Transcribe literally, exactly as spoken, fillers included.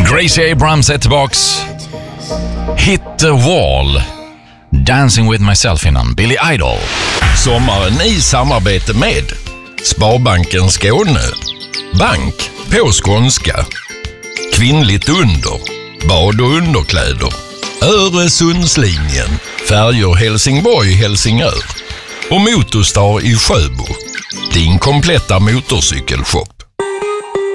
Gracie Abrams är tillbaks. Hit the wall. Dancing with myself innan Billy Idol. Sommaren i samarbete med Sparbanken Skåne. Bank på skånska. Kvinnligt under. Bad- och underkläder. Öresundslinjen. Färjor Helsingborg-Helsingör. Och Motorstar i Sjöbo. Din kompletta motorcykelshop.